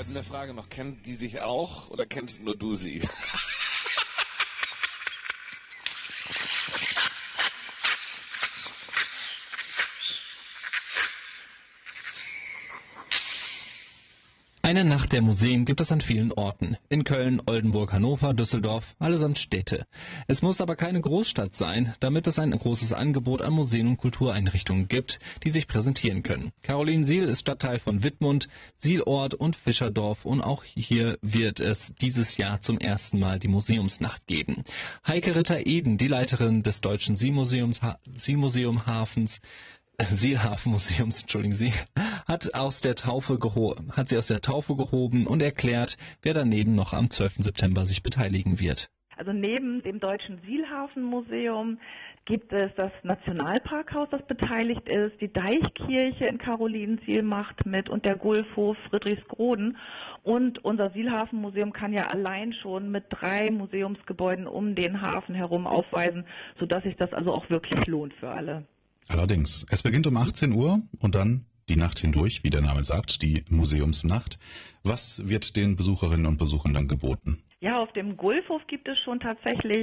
eine Frage noch. Kennt die sich auch oder kennst nur du sie? Eine Nacht der Museen gibt es an vielen Orten. In Köln, Oldenburg, Hannover, Düsseldorf, allesamt Städte. Es muss aber keine Großstadt sein, damit es ein großes Angebot an Museen und Kultureinrichtungen gibt, die sich präsentieren können. Karolinsiel ist Stadtteil von Wittmund, Sielort und Fischerdorf und auch hier wird es dieses Jahr zum ersten Mal die Museumsnacht geben. Heike Ritter-Eden, die Leiterin des Deutschen Seehafenmuseums, entschuldigen Sie, hat sie aus der Taufe gehoben und erklärt, wer daneben noch am 12. September sich beteiligen wird. Also neben dem Deutschen Seehafenmuseum gibt es das Nationalparkhaus, das beteiligt ist, die Deichkirche in Karolinsiel macht mit und der Gulfhof Friedrichsgroden. Und unser Seehafenmuseum kann ja allein schon mit 3 Museumsgebäuden um den Hafen herum aufweisen, sodass sich das also auch wirklich lohnt für alle. Allerdings, es beginnt um 18 Uhr und dann die Nacht hindurch, wie der Name sagt, die Museumsnacht. Was wird den Besucherinnen und Besuchern dann geboten? Ja, auf dem Gulfhof gibt es schon tatsächlich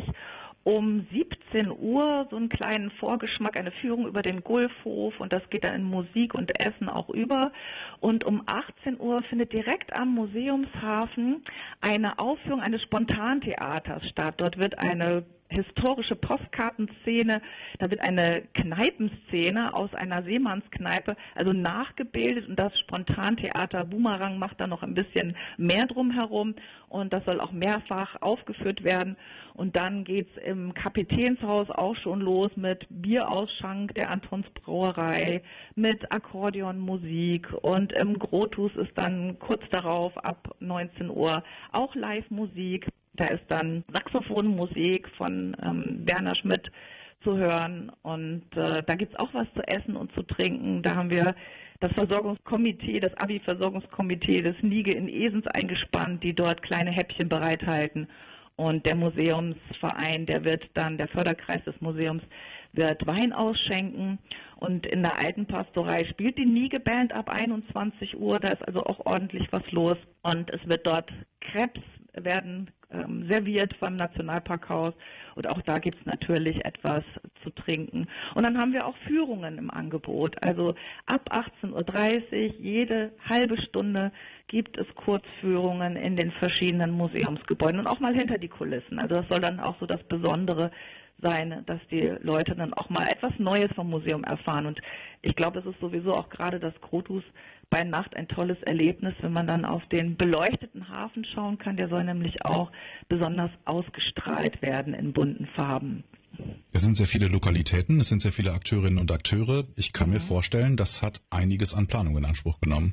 um 17 Uhr so einen kleinen Vorgeschmack, eine Führung über den Gulfhof und das geht dann in Musik und Essen auch über. Und um 18 Uhr findet direkt am Museumshafen eine Aufführung eines Spontantheaters statt. Dort wird eine historische Postkartenszene, da wird eine Kneipenszene aus einer Seemannskneipe, also nachgebildet und das Spontantheater Boomerang macht da noch ein bisschen mehr drumherum und das soll auch mehrfach aufgeführt werden und dann geht's im Kapitänshaus auch schon los mit Bierausschank der Antons Brauerei, mit Akkordeonmusik und im Grotus ist dann kurz darauf ab 19 Uhr auch Live-Musik. Da ist dann Saxophonmusik von Werner Schmidt zu hören und da gibt's auch was zu essen und zu trinken. Da haben wir das Versorgungskomitee, das Abi-Versorgungskomitee des Nige in Esens eingespannt, die dort kleine Häppchen bereithalten. Und der Museumsverein, der Förderkreis des Museums wird Wein ausschenken. Und in der alten Pastorei spielt die Nige-Band ab 21 Uhr. Da ist also auch ordentlich was los. Und es wird dort Crepes werden serviert vom Nationalparkhaus und auch da gibt es natürlich etwas zu trinken. Und dann haben wir auch Führungen im Angebot. Also ab 18:30 Uhr, jede halbe Stunde gibt es Kurzführungen in den verschiedenen Museumsgebäuden und auch mal hinter die Kulissen. Also das soll dann auch so das Besondere sein, dass die Leute dann auch mal etwas Neues vom Museum erfahren. Und ich glaube, das ist sowieso auch gerade das Grotus bei Nacht ein tolles Erlebnis, wenn man dann auf den beleuchteten Hafen schauen kann. Der soll nämlich auch besonders ausgestrahlt werden in bunten Farben. Es sind sehr viele Lokalitäten, es sind sehr viele Akteurinnen und Akteure. Ich kann mir vorstellen, das hat einiges an Planung in Anspruch genommen.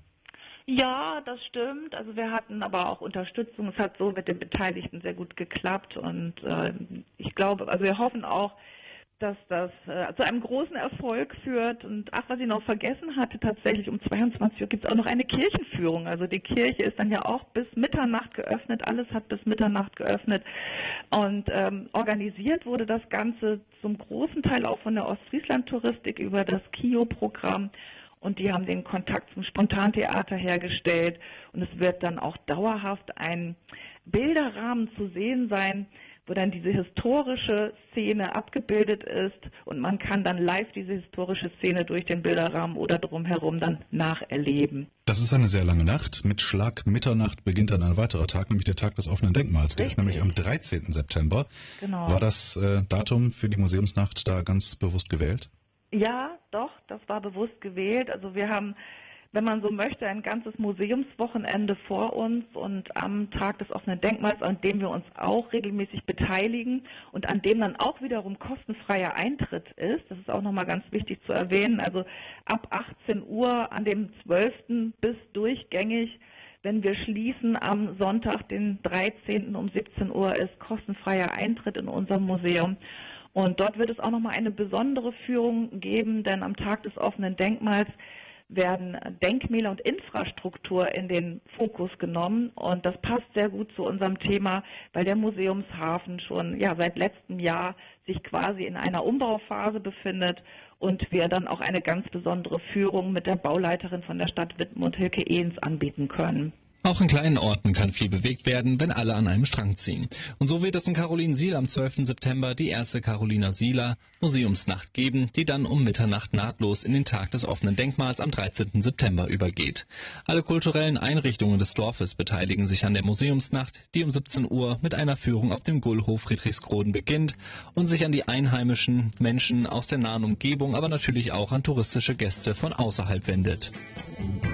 Ja, das stimmt. Also wir hatten aber auch Unterstützung. Es hat so mit den Beteiligten sehr gut geklappt und ich glaube, also wir hoffen auch, dass das zu einem großen Erfolg führt. Und was ich noch vergessen hatte, tatsächlich um 22 Uhr gibt es auch noch eine Kirchenführung. Also die Kirche ist dann ja auch bis Mitternacht geöffnet. Alles hat bis Mitternacht geöffnet. Und organisiert wurde das Ganze zum großen Teil auch von der Ostfriesland-Touristik über das KIO-Programm. Und die haben den Kontakt zum Spontantheater hergestellt. Und es wird dann auch dauerhaft ein Bilderrahmen zu sehen sein, wo dann diese historische Szene abgebildet ist. Und man kann dann live diese historische Szene durch den Bilderrahmen oder drumherum dann nacherleben. Das ist eine sehr lange Nacht. Mit Schlag Mitternacht beginnt dann ein weiterer Tag, nämlich der Tag des offenen Denkmals. Der ist nämlich am 13. September. Genau. War das Datum für die Museumsnacht da ganz bewusst gewählt? Ja, doch, das war bewusst gewählt. Also wir haben, wenn man so möchte, ein ganzes Museumswochenende vor uns und am Tag des offenen Denkmals, an dem wir uns auch regelmäßig beteiligen und an dem dann auch wiederum kostenfreier Eintritt ist. Das ist auch nochmal ganz wichtig zu erwähnen. Also ab 18 Uhr an dem 12. bis durchgängig, wenn wir schließen am Sonntag, den 13. um 17 Uhr, ist kostenfreier Eintritt in unserem Museum. Und dort wird es auch nochmal eine besondere Führung geben, denn am Tag des offenen Denkmals werden Denkmäler und Infrastruktur in den Fokus genommen. Und das passt sehr gut zu unserem Thema, weil der Museumshafen schon seit letztem Jahr sich quasi in einer Umbauphase befindet und wir dann auch eine ganz besondere Führung mit der Bauleiterin von der Stadt Wittmund, Hilke Ehns, anbieten können. Auch in kleinen Orten kann viel bewegt werden, wenn alle an einem Strang ziehen. Und so wird es in Karolinsiel am 12. September die erste Carolina Sieler Museumsnacht geben, die dann um Mitternacht nahtlos in den Tag des offenen Denkmals am 13. September übergeht. Alle kulturellen Einrichtungen des Dorfes beteiligen sich an der Museumsnacht, die um 17 Uhr mit einer Führung auf dem Gullhof Friedrichskroden beginnt und sich an die einheimischen Menschen aus der nahen Umgebung, aber natürlich auch an touristische Gäste von außerhalb wendet.